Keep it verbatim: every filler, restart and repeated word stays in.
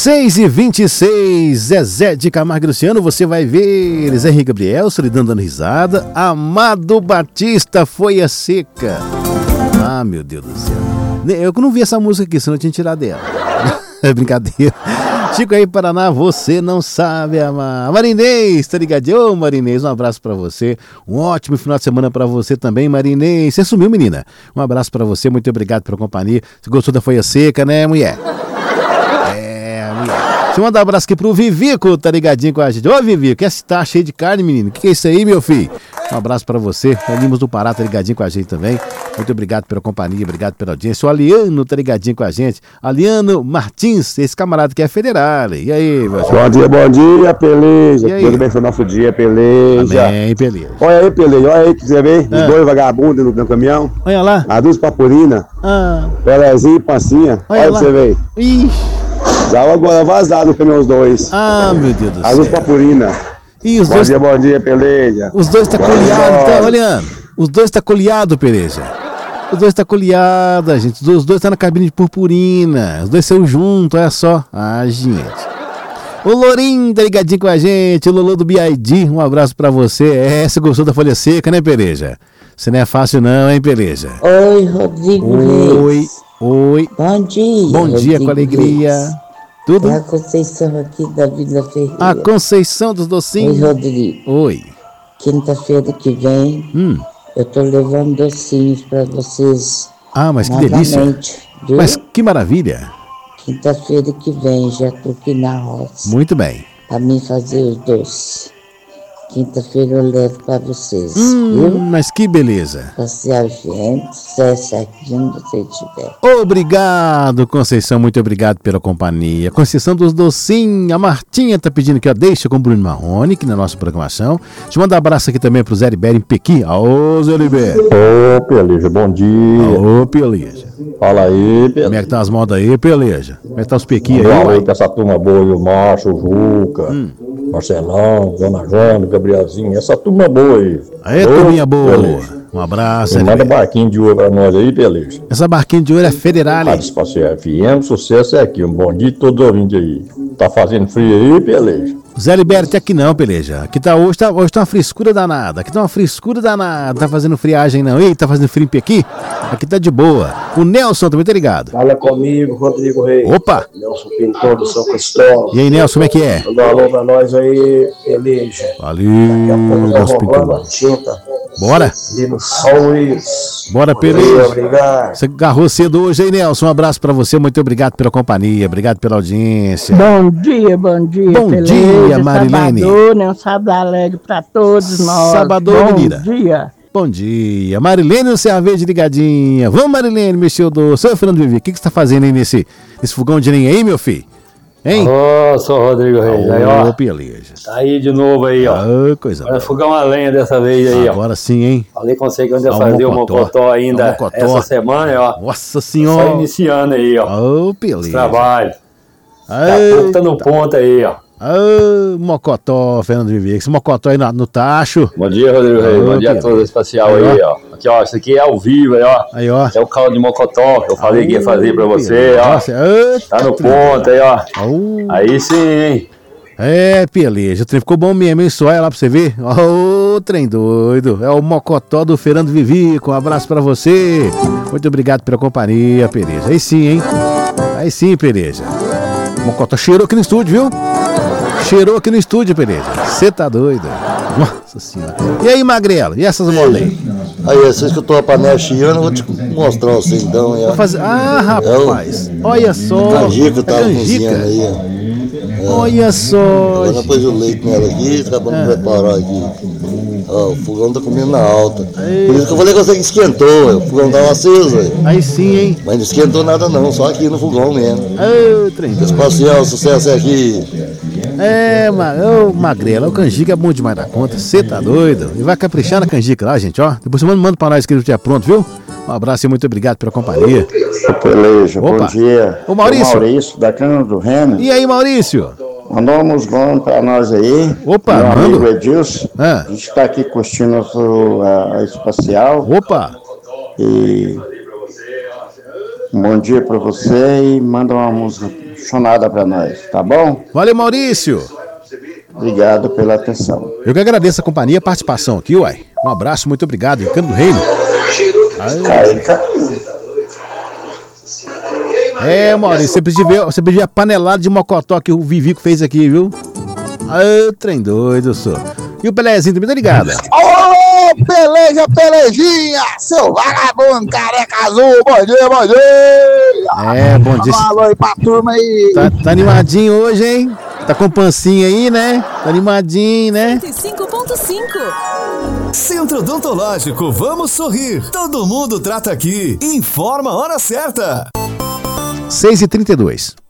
seis e vinte e seis, Zezé de Camargo e Luciano, você vai ver Zé Henrique Gabriel, Solidão dando risada, Amado Batista, Folha Seca. Ah, meu Deus do céu. Eu não vi essa música aqui, senão eu tinha tirado dela. É brincadeira. Chico aí, Paraná, você não sabe amar. Marinês, tá ligadinho? Ô, Marinês, um abraço pra você. Um ótimo final de semana pra você também, Marinês. Você sumiu, menina. Um abraço pra você, muito obrigado pela companhia. Você gostou da Folha Seca, né, mulher? É, mulher. Deixa eu mandar um abraço aqui pro Vivico, tá ligadinho com a gente. Ô, Vivico, esse tá cheio de carne, menino. O que, que é isso aí, meu filho? Um abraço pra você. Animos do Pará, tá ligadinho com a gente também. Muito obrigado pela companhia, obrigado pela audiência. O Aliano tá ligadinho com a gente. Aliano Martins, esse camarada que é federal. E aí, meu Bom dia, bom dia, Peleja. Tudo bem, foi o nosso dia, Peleja. Amém, Peleja. Olha aí, Peleja, olha aí que você vê. Ah. Os dois vagabundos no, no caminhão. Olha lá. As duas papurinas. Ah. Pelezinho e Pancinha. Olha, olha pra você ver. Ixi. Já agora vazado no caminhão os dois. Ah, meu Deus do céu. As duas papurinas. E os bom dois... dia, bom dia, Peleja. Os dois tá coleados, tá olhando? Os dois tá coleado, Peleja. Os dois tá coleado, gente. Os dois tá na cabine de purpurina. Os dois são juntos, olha só. Ah, gente. O Lourinho tá ligadinho com a gente. O Lolo do B I D. Um abraço pra você. É, você gostou da Folha Seca, né, Peleja? Você não é fácil não, hein, Peleja? Oi, Rodrigo Oi, Reis. oi. Bom dia. Bom dia, Rodrigo com alegria. Reis. Tudo? É a Conceição aqui da Vila Ferreira. A Conceição dos Docinhos. Oi, Rodrigo. Oi. Quinta-feira que vem, hum. eu tô levando docinhos pra vocês. Ah, mas que delícia. Viu? Mas que maravilha. Quinta-feira que vem, já tô aqui na roça. Muito bem. Pra mim fazer os doces. Quinta-feira eu levo pra vocês, hum, viu? Mas que beleza. Passear gente, se é certinho você tiver. Obrigado, Conceição, muito obrigado pela companhia. Conceição dos Docinhos, a Martinha tá pedindo que eu deixe com o Bruno Marrone, que na nossa programação. Deixa eu mandar um abraço aqui também pro Zé Libério em Pequim. Ô, Zé Libério. Ô, Peleja, bom dia. Ô, Peleja. Fala aí, Peleja. Como é que tá as modas aí, Peleja? Como é que tá os Pequim aí, Fala aí pra essa turma boa, o Márcio, o Juca, hum. Marcelão, Dona Joana, Gabrielzinho, essa turma boa aí. Aê, turminha boa. Peleja. Um abraço. Manda barquinho de ouro pra nós aí, Peleja. Essa barquinho de ouro é federal, hein? Rádio Espacial F M, sucesso é aqui. Um bom dia a todos os ouvintes aí. Tá fazendo frio aí, Peleja? Zé Libério, aqui não, Peleja. Aqui tá hoje, tá, hoje tá uma frescura danada. Aqui tá uma frescura danada. Tá fazendo friagem não. Ei, tá fazendo frio em Pequim? Aqui tá de boa. O Nelson também tá ligado. Fala comigo, Rodrigo Reis. Opa! Nelson Pintor do São Cristóvão. E aí, Nelson, como é que é? Manda um alô pra nós aí, Peleja. Valeu, Nelson Pintor. Tinta. Bora? E no São Luís. Bora, Peleja. Obrigado. Você agarrou cedo hoje, hein, Nelson? Um abraço pra você, muito obrigado pela companhia, obrigado pela audiência. Bom dia, bom dia, Bom Peleja, dia, Marilene. Sabadão, né? Um sábado alegre pra todos nós. Sabadão, menina. Bom dia. Bom dia. Marilene no Serra Verde ligadinha. Vamos, Marilene, mexeu do... Seu Fernando Vivi, o que, que você tá fazendo aí nesse, nesse fogão de lenha aí, meu filho? Hein? Ô, sou Rodrigo Reis. Aí, ó. Peleja. Tá aí de novo aí, ó. Ah, coisa boa. Vai fogão a lenha dessa vez aí, ó. Agora sim, hein? Falei com você que eu ia Ah, fazer o o mocotó. mocotó ainda Ah, o mocotó. essa semana, ó. Nossa senhora. Só iniciando aí, ó. Ô, Peleja. Trabalho. Daqui a pouco tá no ponto aí, ó. Ô, mocotó, Fernando Vivi. Esse mocotó aí no, no tacho. Bom dia, Rodrigo Reis. Bom dia a todos, especial aí, aí, ó. Aqui, ó, isso aqui é ao vivo aí, ó. Aí, ó. Esse é o caldo de mocotó que eu falei que ia fazer pra você, ó. Nossa, tá no ponto aí, ó. Oh. Aí sim, hein. É, Peleja, o trem ficou bom mesmo, hein? Só olha lá pra você ver. Ô, oh, trem doido. É o mocotó do Fernando Vivico. Um abraço pra você. Muito obrigado pela companhia, Peleja. Aí sim, hein? Aí sim, Peleja. O mocotó cheirou aqui no estúdio, viu? Cheirou aqui no estúdio, Peleja. Você tá doido? Nossa senhora. E aí, Magrela? E essas modas aí? Aí, vocês que eu tô a panela chiando, eu vou te mostrar você então. Vou fazer... Ah, rapaz. É o... Olha só. Canjica tá canjica. cozinhando aí, ó. É. Olha só. Agora depois o leite nela aqui, acabamos de preparar aqui. Ó, o fogão tá comendo na alta. Ei. Por isso que eu falei que você que esquentou, o fogão tava aceso. Aí. aí sim, hein? Mas não esquentou nada não, só aqui no fogão mesmo. Ô, trem. Espacial, sucesso é aqui. É, ma... Ô, Magrela, o canjica é bom demais da conta. Você tá doido? E vai caprichar na canjica lá, gente, ó. Depois você manda, manda pra nós que ele estiver pronto, viu? Um abraço e muito obrigado pela companhia. Peleja, bom dia. Ô, Maurício. O Maurício, da Cana do Reno. E aí, Maurício? Mandou um musgão pra nós aí. Opa, meu mando. amigo Edilson. Ah. A gente tá aqui curtindo a, a espacial. Opa. E Bom dia pra você e manda uma música chonada pra nós, tá bom? Valeu, Maurício. Obrigado pela atenção. Eu que agradeço a companhia, a participação aqui, uai. Um abraço, muito obrigado. Ricardo do Reino. É, Maurício, você precisa ver, você precisa ver a panelada de mocotó que o Vivico fez aqui, viu? Ah, trem doido, sou. E o Pelezinho também tá ligado? Ô, peleja, pelejinha, seu vagabundo, careca azul, bom dia, bom dia. É, bom dia. Alô aí pra turma aí. Tá, tá animadinho hoje, hein? Tá com pancinha aí, né? Tá animadinho, né? cento e cinco ponto cinco. Centro Odontológico, vamos sorrir. Todo mundo trata aqui. Informa a hora certa. seis e trinta e dois.